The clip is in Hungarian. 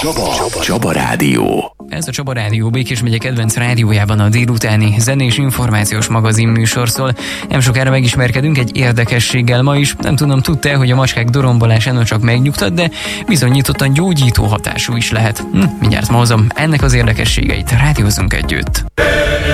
Csaba Rádió. Ez a Csaba Rádió Békés megye kedvenc rádiójában a délutáni zenés információs magazin műsorszól. Nem sokára megismerkedünk egy érdekességgel ma is. Nem tudom, tudta, hogy a macskák dorombolása csak megnyugtat, de bizonyítottan gyógyító hatású is lehet. Mindjárt ma hozom ennek az érdekességeit. Rádiózunk együtt.